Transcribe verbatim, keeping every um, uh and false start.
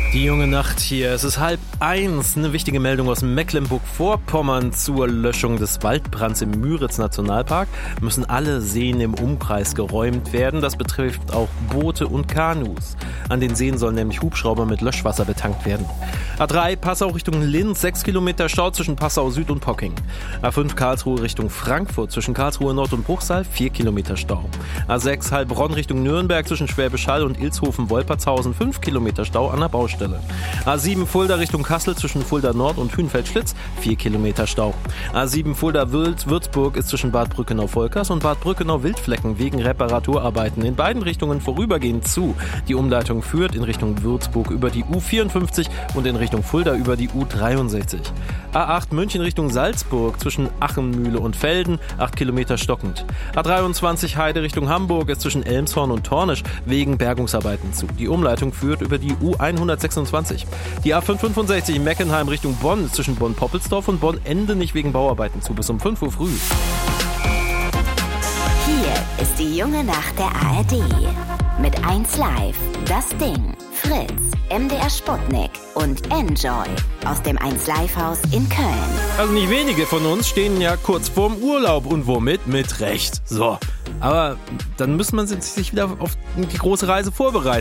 Die junge Nacht hier. Es ist halb eins. Eine wichtige Meldung aus Mecklenburg-Vorpommern zur Löschung des Waldbrands im Müritz-Nationalpark. Müssen alle Seen im Umkreis geräumt werden. Das betrifft auch Boote und Kanus. An den Seen sollen nämlich Hubschrauber mit Löschwasser betankt werden. A drei Passau Richtung Linz, sechs Kilometer Stau zwischen Passau Süd und Pocking. A fünf Karlsruhe Richtung Frankfurt zwischen Karlsruhe Nord und Bruchsal, vier Kilometer Stau. A sechs Heilbronn Richtung Nürnberg zwischen Schwäbisch Hall und Ilshofen-Wolpertshausen, fünf Kilometer Stau an der Baustelle. A sieben Fulda Richtung Kassel zwischen Fulda Nord und Hünfeld-Schlitz, vier Kilometer Stau. A sieben Fulda Würzburg ist zwischen Bad Brückenau-Volkers und Bad Brückenau-Wildflecken wegen Reparaturarbeiten in beiden Richtungen vorübergehend zu. Die Umleitung führt in Richtung Würzburg über die U vierundfünfzig und in Richtung Fulda über die U dreiundsechzig. A acht München Richtung Salzburg zwischen Achenmühle und Velden, acht Kilometer stockend. A dreiundzwanzig Heide Richtung Hamburg ist zwischen Elmshorn und Tornisch wegen Bergungsarbeiten zu. Die Umleitung führt über die U hundertsechsundzwanzig. Die A fünfhundertfünfundsechzig Meckenheim Richtung Bonn ist zwischen Bonn-Poppelsdorf und Bonn-Endenich wegen Bauarbeiten zu bis um fünf Uhr früh. Hier ist die junge Nacht der A R D. Mit eins Live, Das Ding, Fritz, M D R Sputnik und Enjoy aus dem eins Live Haus in Köln. Also nicht wenige von uns stehen ja kurz vorm Urlaub und womit? Mit Recht. So. Aber dann muss man sich wieder auf die große Reise vorbereiten.